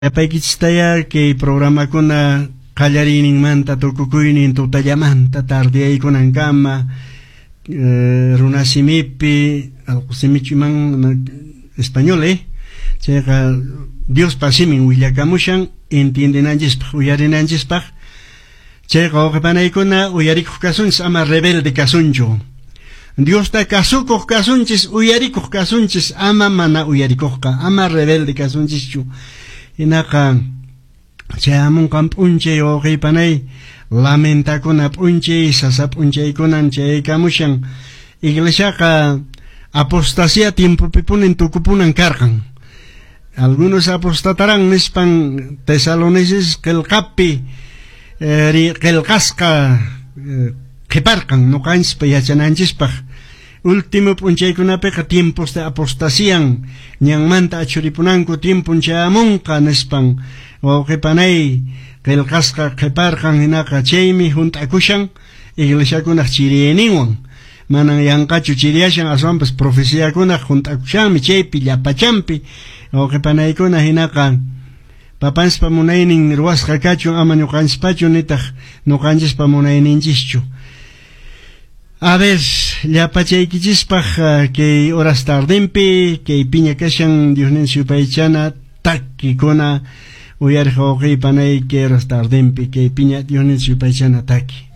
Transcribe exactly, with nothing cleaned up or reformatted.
Yapaykichistaya que programa kuna qallarinin manta tukukuynin tutayamanta tardiaykunan kama eh, runasimipi alqusimichiman español eh chayqa Dios pasimin willakamushan entiendenanchispaq uyarinanchispaq chayqa waqpanaykuna uyarikuq kasunchis ama rebelde kasunchu Dios ta kasukuq kasunchis uyarikuq kasunchis ama mana uyarikuqqa ama rebelde kasunchischu Inaka chamun kampunche o panay lamenta kuna punche sasa punche kunan che kamushan iglesia ka apostasia tiempo pipunen tukupunan karkan algunos apostatarán nispan Tesalonicenses kel kapi eh, kel kaska eh, keparkan no kans pa yachananchispaj Último punche kuna peka tiempos de apostasian nyang manta achuripunanku tiempo chamunka nespan o que panay que el casca que parkan hinaka chaymi junta kushan iglesia kuna chirieniwan manan yankachu chiriashan aswampas profecía kuna junta kushami chaypi yapachampi o que panay kuna hinaka papanspa munaynin ruwasqa kachu ama ñuqanchispachu nitaq ñuqanchispa munayninchikchu A ver, llapachaykichispaq que horas tardempi, que piña kashan Diosninchu paychana, taki kuna uyarqa uqay panay que horas tardempi, que piña Diosninchu paychana taki.